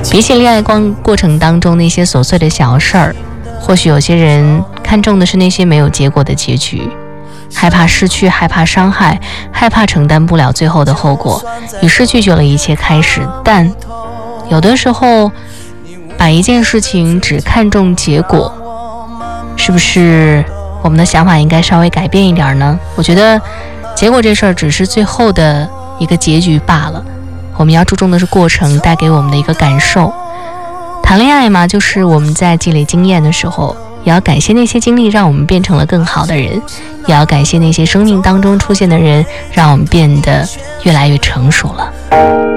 比起恋爱过程当中那些琐碎的小事儿，或许有些人看重的是那些没有结果的结局，害怕失去，害怕伤害，害怕承担不了最后的后果，于是拒绝了一切开始。但有的时候把一件事情只看重结果，是不是我们的想法应该稍微改变一点呢？我觉得结果这事儿只是最后的一个结局罢了，我们要注重的是过程带给我们的一个感受。谈恋爱嘛，就是我们在积累经验的时候，也要感谢那些经历让我们变成了更好的人，也要感谢那些生命当中出现的人，让我们变得越来越成熟了。